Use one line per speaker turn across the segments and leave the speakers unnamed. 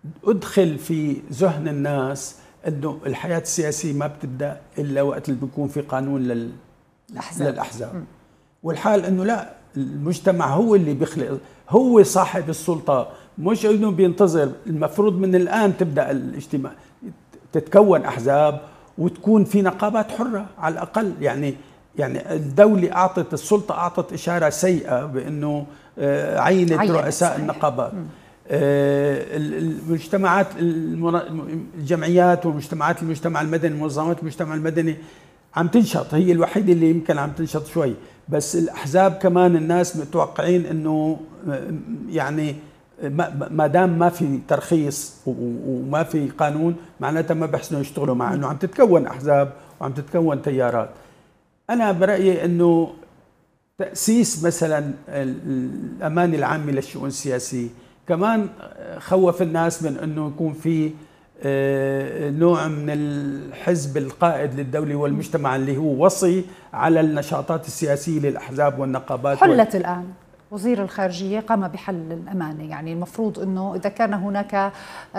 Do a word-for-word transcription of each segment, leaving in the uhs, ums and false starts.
ادخل في ذهن الناس انه الحياه السياسيه ما بتبدا الا وقت اللي بيكون في قانون لل
الأحزاب.
للاحزاب م. والحال انه لا، المجتمع هو اللي بيخلق، هو صاحب السلطه، مش انه بينتظر. المفروض من الان تبدا الاجتماع، تتكون احزاب وتكون في نقابات حره على الاقل. يعني يعني الدوله اعطت، السلطه اعطت اشاره سيئه بانه عينت رؤساء النقابات. المجتمعات، الجمعيات ومجتمعات المجتمع المدني، منظمات المجتمع المدني عم تنشط، هي الوحيده اللي يمكن عم تنشط شوي. بس الاحزاب كمان الناس متوقعين انه يعني ما دام ما في ترخيص وما في قانون معناتها ما بحسنوا يشتغلوا، مع انه عم تتكون احزاب وعم تتكون تيارات. انا برايي انه تاسيس مثلا الامانه العامه للشؤون السياسيه كمان خوف الناس من انه يكون في نوع من الحزب القائد للدوله والمجتمع اللي هو وصي على النشاطات السياسيه للاحزاب والنقابات.
حلت الان وزير الخارجيه قام بحل الامانه، يعني المفروض انه اذا كان هناك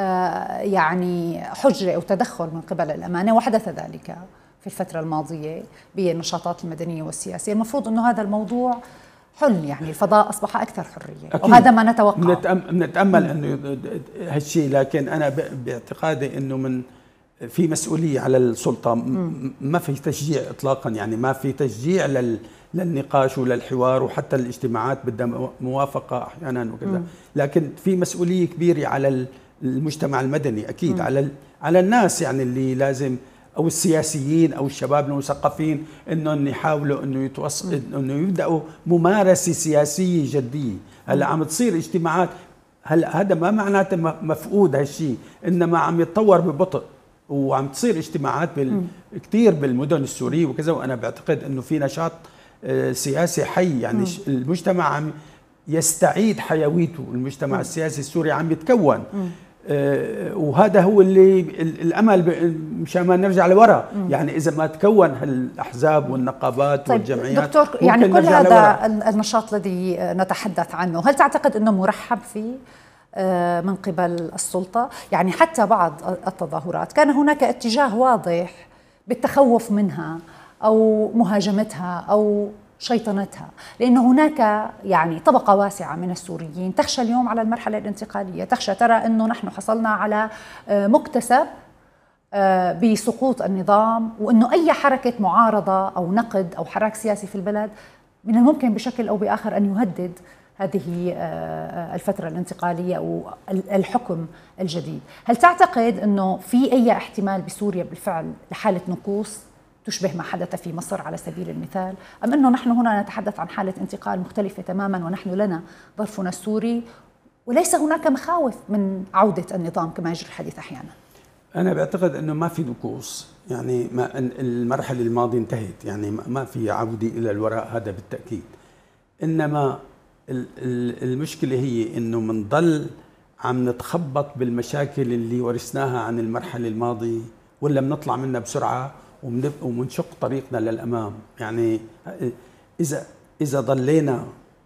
يعني حجه او تدخل من قبل الامانه، وحدث ذلك في الفتره الماضيه بالنشاطات المدنيه والسياسيه، المفروض انه هذا الموضوع حل، يعني الفضاء اصبح اكثر حريه. أكيد. وهذا ما نتوقعه.
نتامل انه هالشيء، لكن انا باعتقادي انه من في مسؤوليه على السلطه، ما في تشجيع اطلاقا، يعني ما في تشجيع لل للنقاش وللحوار، وحتى الاجتماعات بدها موافقه احيانا وكذا، لكن في مسؤوليه كبيره على المجتمع المدني اكيد. م. على على الناس يعني اللي لازم، او السياسيين او الشباب المثقفين، انهم يحاولوا انه يتوصل انه يبداوا ممارسه سياسيه جديه. هلا عم تصير اجتماعات، هلا هذا ما معناته مفقود هالشيء، انما عم يتطور ببطء، وعم تصير اجتماعات بال... كثير بالمدن السوريه وكذا. وانا بعتقد انه في نشاط سياسي حي، يعني م. المجتمع عم يستعيد حيويته، المجتمع السياسي السوري عم يتكون. آه وهذا هو اللي الامل، مشان ما نرجع لورا. يعني اذا ما تكون هالاحزاب والنقابات
طيب
والجمعيات،
دكتور، يعني كل هذا النشاط الذي نتحدث عنه، هل تعتقد انه مرحب فيه آه من قبل السلطه؟ يعني حتى بعض التظاهرات كان هناك اتجاه واضح بالتخوف منها أو مهاجمتها أو شيطنتها، لأن هناك يعني طبقة واسعة من السوريين تخشى اليوم على المرحلة الانتقالية، تخشى ترى أنه نحن حصلنا على مكتسب بسقوط النظام، وأنه أي حركة معارضة أو نقد أو حراك سياسي في البلد من الممكن بشكل أو بآخر أن يهدد هذه الفترة الانتقالية أو الحكم الجديد. هل تعتقد أنه في أي احتمال بسوريا بالفعل لحالة نكوص تشبه ما حدث في مصر على سبيل المثال، أم أنه نحن هنا نتحدث عن حالة انتقال مختلفة تماما، ونحن لنا ظرفنا السوري وليس هناك مخاوف من عودة النظام كما يجري الحديث أحيانا؟
أنا بعتقد أنه ما في نكوص، يعني ما المرحلة الماضية انتهت، يعني ما في عودة إلى الوراء، هذا بالتأكيد. إنما المشكلة هي أنه منضل عم نتخبط بالمشاكل اللي ورثناها عن المرحلة الماضية، ولا بنطلع منها بسرعة ومنشق طريقنا للأمام. يعني إذا إذا ضلينا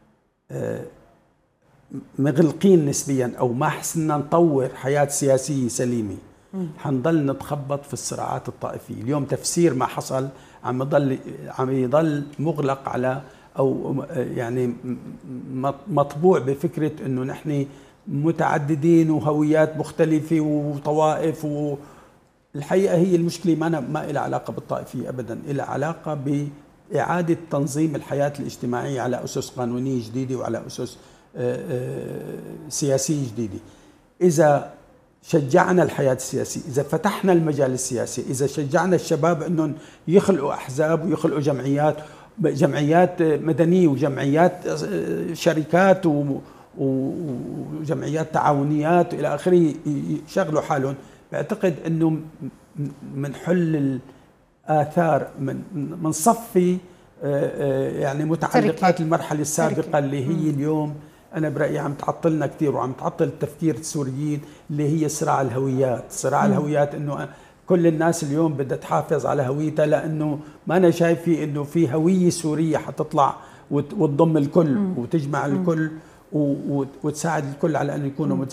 مغلقين نسبيا أو ما حسنا نطور حياة سياسية سليمة، حنضل نتخبط في الصراعات الطائفية. اليوم تفسير ما حصل عم يضل عم يضل مغلق على، أو يعني مطبوع بفكرة إنه نحن متعددين وهويات مختلفة وطوائف. و الحقيقة هي المشكلة ما ما لها علاقة بالطائفية أبدا، لها علاقة بإعادة تنظيم الحياة الاجتماعية على أسس قانونية جديدة وعلى أسس سياسية جديدة. إذا شجعنا الحياة السياسية، إذا فتحنا المجال السياسي، إذا شجعنا الشباب أنهم يخلقوا أحزاب ويخلقوا جمعيات جمعيات مدنية وجمعيات شركات وجمعيات تعاونيات إلى آخره، يشغلوا حالهم، بعتقد أنه منحل الآثار، من منصفي يعني متعلقات المرحلة السابقة اللي هي اليوم أنا برأيي عم تعطلنا كثير، وعم تعطل التفكير السوريين، اللي هي صراع الهويات. صراع الهويات إنه كل الناس اليوم بدها تحافظ على هويتها، لأنه ما أنا شايفة إنه في هوية سورية حتطلع وتضم الكل وتجمع الكل وتساعد الكل على أن يكونوا